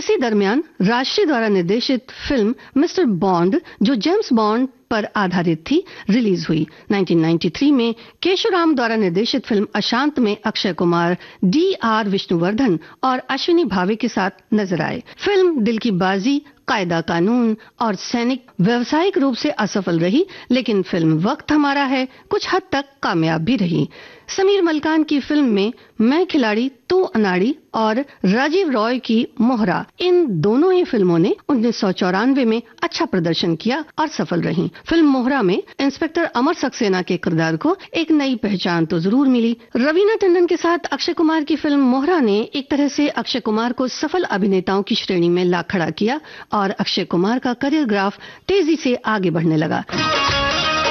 इसी दरमियान राष्ट्रीय द्वारा निर्देशित फिल्म मिस्टर बॉन्ड, जो जेम्स बॉन्ड पर आधारित थी, रिलीज हुई। 1993 में केशुराम द्वारा निर्देशित फिल्म अशांत में अक्षय कुमार, D.R. विष्णुवर्धन और अश्विनी भावे के साथ नजर आए। फिल्म दिल की बाजी, कायदा कानून और सैनिक व्यावसायिक रूप से असफल रही, लेकिन फिल्म वक्त हमारा है कुछ हद तक कामयाब भी रही। समीर मलकान की फिल्म में मैं खिलाड़ी तू अनाड़ी और राजीव रॉय की मोहरा, इन दोनों ही फिल्मों ने 1994 में अच्छा प्रदर्शन किया और सफल रहीं। फिल्म मोहरा में इंस्पेक्टर अमर सक्सेना के किरदार को एक नई पहचान तो जरूर मिली। रवीना टंडन के साथ अक्षय कुमार की फिल्म मोहरा ने एक तरह से अक्षय कुमार को सफल अभिनेताओं की श्रेणी में ला खड़ा किया और अक्षय कुमार का करियर ग्राफ तेजी से आगे बढ़ने लगा।